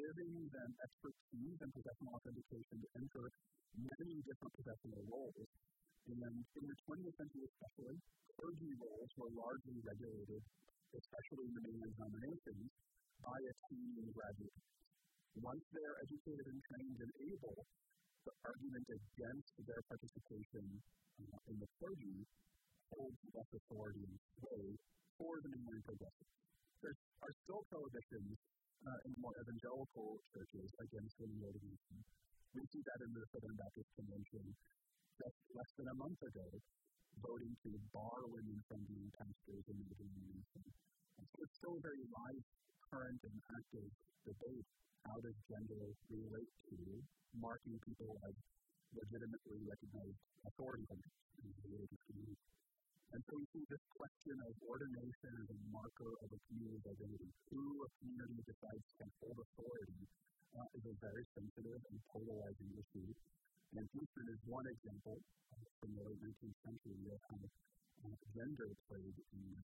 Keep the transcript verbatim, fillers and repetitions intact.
giving them expertise and professional authentication to enter many different professional roles. And in the twentieth century especially, clergy roles were largely regulated, especially in the mainland denominations, by a team in graduate. Once they're educated and trained and able, the argument against their participation uh, in the clergy holds less authority and sway for the mainline progressives. There are still prohibitions uh, in more evangelical churches against women ordination. We see that in the Southern Baptist Convention just less than a month ago, voting to bar women from being pastors in the denomination. And so it's still a very live, current, and active debate. How does gender relate to marking people as legitimately recognized authority figures in the religious community? And so we see this question of ordination as a marker of a community's identity. Who a community decides can hold authority uh, is a very sensitive and polarizing issue. And Houston is one example uh, from the late nineteenth century of how uh, gender played in